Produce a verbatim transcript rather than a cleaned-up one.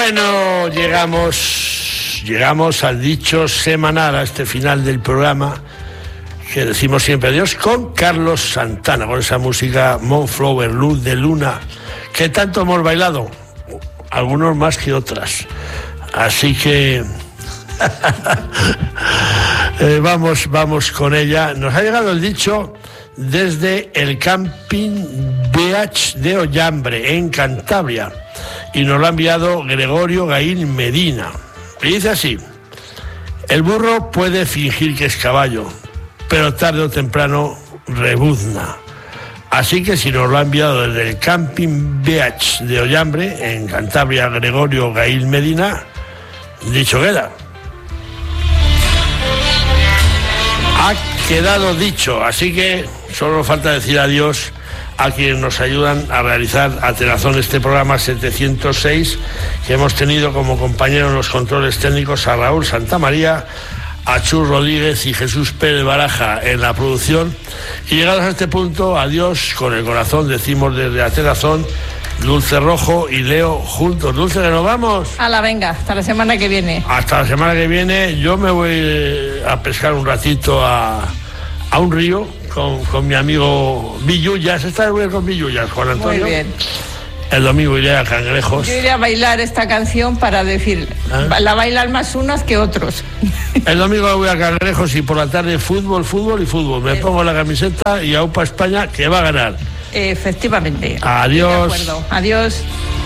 Bueno, llegamos, llegamos al dicho semanal, a este final del programa, que decimos siempre adiós, con Carlos Santana, con esa música Moonflower, Luz de Luna, que tanto hemos bailado, algunos más que otras. Así que eh, vamos, vamos con ella. Nos ha llegado el dicho desde el Camping Beach de Ollambre, en Cantabria, y nos lo ha enviado Gregorio Gaín Medina. Y dice así: el burro puede fingir que es caballo, pero tarde o temprano rebuzna. Así que si nos lo ha enviado desde el Camping Beach de Ollambre, en Cantabria, Gregorio Gaín Medina, dicho queda. Ha quedado dicho, así que solo falta decir adiós a quienes nos ayudan a realizar a Tenazón este programa setecientos seis, que hemos tenido como compañeros en los controles técnicos a Raúl Santamaría, a Chus Rodríguez y Jesús Pérez Baraja en la producción. Y llegados a este punto, adiós con el corazón, decimos desde Atenazón, Dulce Rojo y Leo juntos. Dulce, que nos vamos. Hala, venga, hasta la semana que viene. Hasta la semana que viene. Yo me voy a pescar un ratito a, a un río con, con mi amigo Villullas. ¿Estás bien con Villullas, Juan Antonio? Muy bien. El domingo iré a Cangrejos. Yo iré a bailar esta canción para decir, ¿Ah? La bailan más unos que otros. El domingo voy a Cangrejos y por la tarde fútbol, fútbol y fútbol. Me pongo la camiseta y a UPA España, que va a ganar. Efectivamente. Adiós. De acuerdo. Adiós.